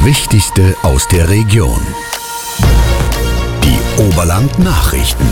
Wichtigste aus der Region. Die Oberland-Nachrichten.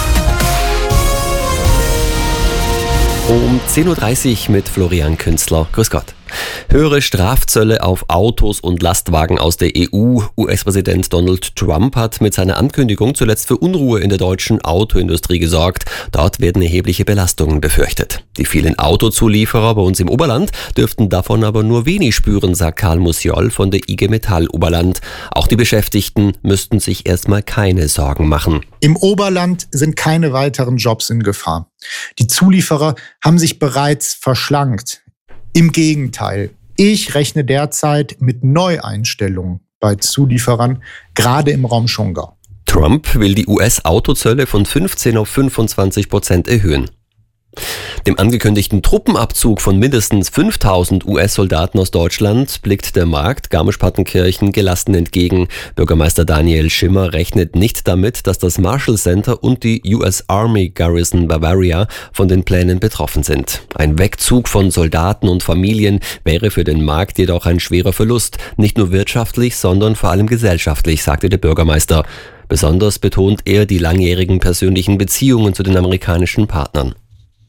Um 10.30 Uhr mit Florian Künzler. Grüß Gott. Höhere Strafzölle auf Autos und Lastwagen aus der EU. US-Präsident Donald Trump hat mit seiner Ankündigung zuletzt für Unruhe in der deutschen Autoindustrie gesorgt. Dort werden erhebliche Belastungen befürchtet. Die vielen Autozulieferer bei uns im Oberland dürften davon aber nur wenig spüren, sagt Karl Musiol von der IG Metall Oberland. Auch die Beschäftigten müssten sich erstmal keine Sorgen machen. Im Oberland sind keine weiteren Jobs in Gefahr. Die Zulieferer haben sich bereits verschlankt. Im Gegenteil, ich rechne derzeit mit Neueinstellungen bei Zulieferern, gerade im Raum Schongau. Trump will die US-Autozölle von 15 auf 25% erhöhen. Dem angekündigten Truppenabzug von mindestens 5000 US-Soldaten aus Deutschland blickt der Markt Garmisch-Partenkirchen gelassen entgegen. Bürgermeister Daniel Schimmer rechnet nicht damit, dass das Marshall Center und die US Army Garrison Bavaria von den Plänen betroffen sind. Ein Wegzug von Soldaten und Familien wäre für den Markt jedoch ein schwerer Verlust, nicht nur wirtschaftlich, sondern vor allem gesellschaftlich, sagte der Bürgermeister. Besonders betont er die langjährigen persönlichen Beziehungen zu den amerikanischen Partnern.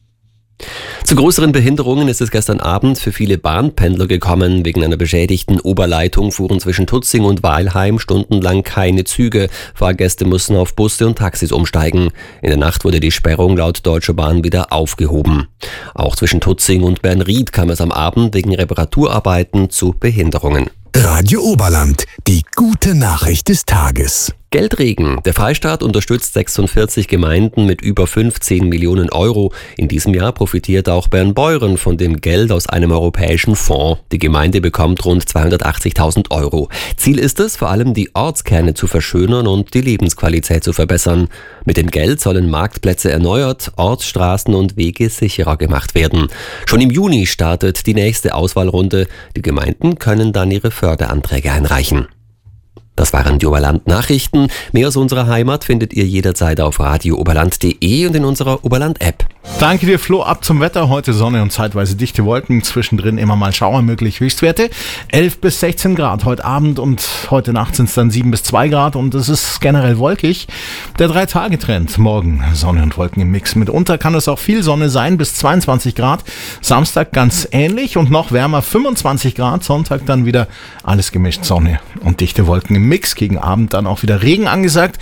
Zu größeren Behinderungen ist es gestern Abend für viele Bahnpendler gekommen. Wegen einer beschädigten Oberleitung fuhren zwischen Tutzing und Weilheim stundenlang keine Züge. Fahrgäste mussten auf Busse und Taxis umsteigen. In der Nacht wurde die Sperrung laut Deutscher Bahn wieder aufgehoben. Auch zwischen Tutzing und Bernried kam es am Abend wegen Reparaturarbeiten zu Behinderungen. Radio Oberland, die gute Nachricht des Tages. Geldregen. Der Freistaat unterstützt 46 Gemeinden mit über 15 Millionen Euro. In diesem Jahr profitiert auch Bernbeuren von dem Geld aus einem europäischen Fonds. Die Gemeinde bekommt rund 280.000 Euro. Ziel ist es, vor allem die Ortskerne zu verschönern und die Lebensqualität zu verbessern. Mit dem Geld sollen Marktplätze erneuert, Ortsstraßen und Wege sicherer gemacht werden. Schon im Juni startet die nächste Auswahlrunde. Die Gemeinden können dann ihre Förderanträge einreichen. Das waren die Oberland-Nachrichten. Mehr aus unserer Heimat findet ihr jederzeit auf radiooberland.de und in unserer Oberland-App. Danke dir, Flo. Ab zum Wetter. Heute Sonne und zeitweise dichte Wolken. Zwischendrin immer mal Schauer möglich. Höchstwerte 11 bis 16 Grad. Heute Abend und heute Nacht sind es dann 7 bis 2 Grad und es ist generell wolkig. Der 3-Tage-Trend. Morgen Sonne und Wolken im Mix. Mitunter kann es auch viel Sonne sein, bis 22 Grad. Samstag ganz ähnlich und noch wärmer, 25 Grad. Sonntag dann wieder alles gemischt, Sonne und dichte Wolken im Mix. Gegen Abend dann auch wieder Regen angesagt.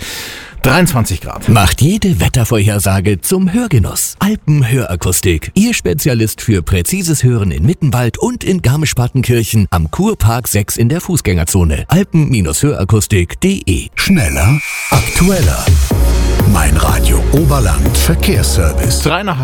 23 Grad. Macht jede Wettervorhersage zum Hörgenuss. Alpenhörakustik. Ihr Spezialist für präzises Hören in Mittenwald und in Garmisch-Partenkirchen am Kurpark 6 in der Fußgängerzone. Alpen-hörakustik.de. Schneller, aktueller. Mein Radio Oberland Verkehrsservice.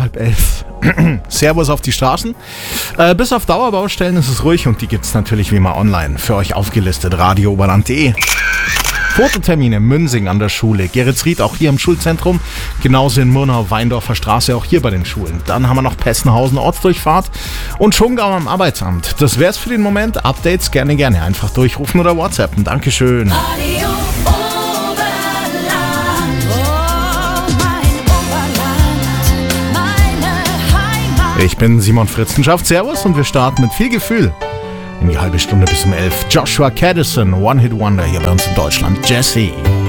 11:03. Servus auf die Straßen. Bis auf Dauerbaustellen ist es ruhig und die gibt's natürlich wie immer online. Für euch aufgelistet radiooberland.de. Fototermine Münsing an der Schule, Geretsried auch hier im Schulzentrum, genauso in Murnau, Weindorfer Straße auch hier bei den Schulen. Dann haben wir noch Pessenhausen Ortsdurchfahrt und Schongau am Arbeitsamt. Das wär's für den Moment. Updates gerne einfach durchrufen oder WhatsAppen. Dankeschön. Radio Oberland, oh mein Oberland, meine Heimat. Ich bin Simon Fritzenschaft, Servus und wir starten mit viel Gefühl in die halbe Stunde bis um 11. Joshua Caddison, One Hit Wonder hier bei uns in Deutschland. Jesse.